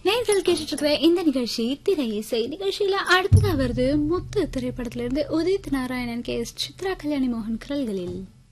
நேர்கள் கேட்டுட்டு இருக்கிற இந்த நிகழ்ச்சி திரை இசை நிகழ்ச்சியில அடுத்ததா வருது முத்து திரைப்படத்திலிருந்து உதித் நாராயணன் கே எஸ் சித்ரா கல்யாணி மோகன் குரல்களில்.